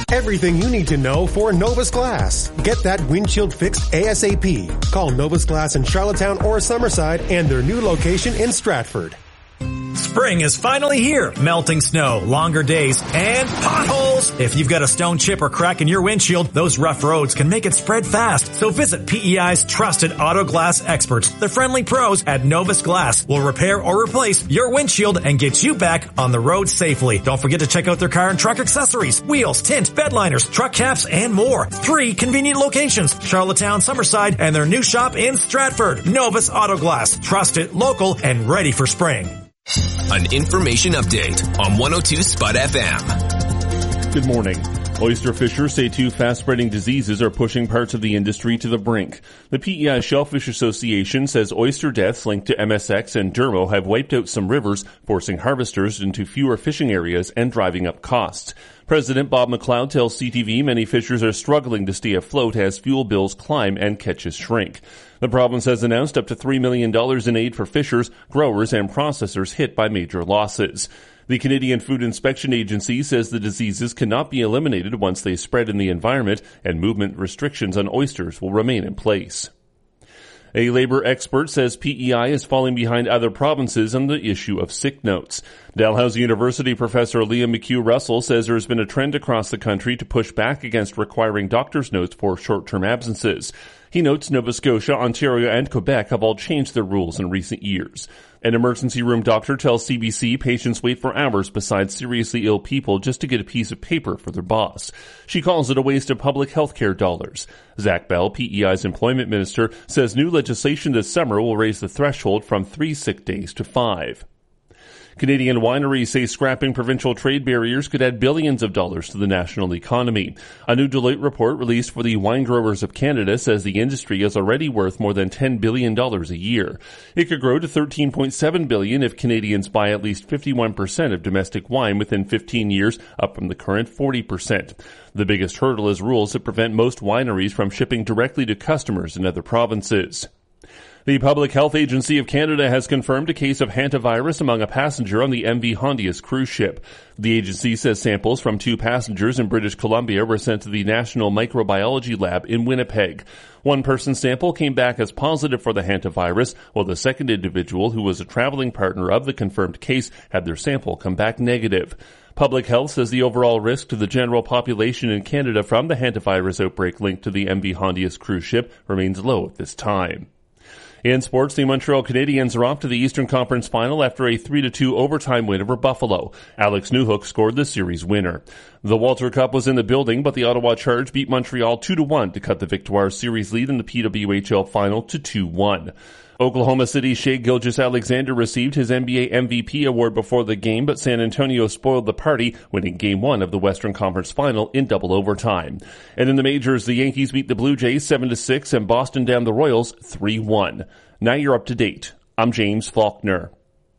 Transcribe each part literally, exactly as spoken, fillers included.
Everything you need to know for Novus Glass. Get that windshield fixed ASAP. Call Novus Glass in Charlottetown or Summerside and their new location in Stratford. Spring is finally here. Melting snow, longer days, and potholes. If you've got a stone chip or crack in your windshield, those rough roads can make it spread fast. So visit P E I's trusted auto glass experts. The friendly pros at Novus Glass will repair or replace your windshield and get you back on the road safely. Don't forget to check out their car and truck accessories, wheels, tint, bed liners, truck caps, and more. Three convenient locations, Charlottetown, Summerside, and their new shop in Stratford. Novus Auto Glass, trusted, local, and ready for spring. An information update on one oh two Spud F M. Good morning. Oyster fishers say two fast-spreading diseases are pushing parts of the industry to the brink. The P E I Shellfish Association says oyster deaths linked to M S X and dermo have wiped out some rivers, forcing harvesters into fewer fishing areas and driving up costs. President Bob McLeod tells C T V many fishers are struggling to stay afloat as fuel bills climb and catches shrink. The province has announced up to three million dollars in aid for fishers, growers, and processors hit by major losses. The Canadian Food Inspection Agency says the diseases cannot be eliminated once they spread in the environment, and movement restrictions on oysters will remain in place. A labor expert says P E I is falling behind other provinces on the issue of sick notes. Dalhousie University professor Liam McHugh-Russell says there has been a trend across the country to push back against requiring doctor's notes for short-term absences. He notes Nova Scotia, Ontario, and Quebec have all changed their rules in recent years. An emergency room doctor tells C B C patients wait for hours beside seriously ill people just to get a piece of paper for their boss. She calls it a waste of public health care dollars. Zach Bell, P E I's employment minister, says new legislation this summer will raise the threshold from three sick days to five. Canadian wineries say scrapping provincial trade barriers could add billions of dollars to the national economy. A new Deloitte report released for the Wine Growers of Canada says the industry is already worth more than ten billion dollars a year. It could grow to thirteen point seven billion dollars if Canadians buy at least fifty-one percent of domestic wine within fifteen years, up from the current forty percent. The biggest hurdle is rules that prevent most wineries from shipping directly to customers in other provinces. The Public Health Agency of Canada has confirmed a case of hantavirus among a passenger on the M V Hondius cruise ship. The agency says samples from two passengers in British Columbia were sent to the National Microbiology Lab in Winnipeg. One person's sample came back as positive for the hantavirus, while the second individual, who was a traveling partner of the confirmed case, had their sample come back negative. Public Health says the overall risk to the general population in Canada from the hantavirus outbreak linked to the M V Hondius cruise ship remains low at this time. In sports, the Montreal Canadiens are off to the Eastern Conference Final after a three to two overtime win over Buffalo. Alex Newhook scored the series winner. The Walter Cup was in the building, but the Ottawa Charge beat Montreal two to one to cut the Victoire series lead in the P W H L Final to two one. Oklahoma City's Shai Gilgeous-Alexander received his N B A M V P award before the game, but San Antonio spoiled the party, winning Game one of the Western Conference Final in double overtime. And in the majors, the Yankees beat the Blue Jays seven to six and Boston downed the Royals three one. Now you're up to date. I'm James Faulkner.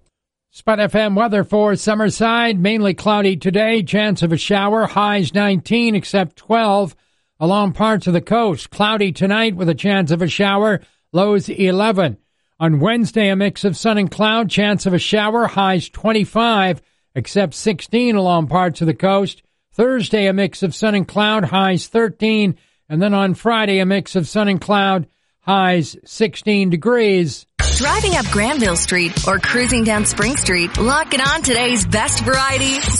Spud F M weather for Summerside, mainly cloudy today, chance of a shower, highs nineteen except twelve. Along parts of the coast, cloudy tonight with a chance of a shower, lows eleven. On Wednesday, a mix of sun and cloud, chance of a shower, highs twenty-five, except sixteen along parts of the coast. Thursday, a mix of sun and cloud, highs thirteen. And then on Friday, a mix of sun and cloud, highs sixteen degrees. Driving up Granville Street or cruising down Spring Street, lock it on today's best variety.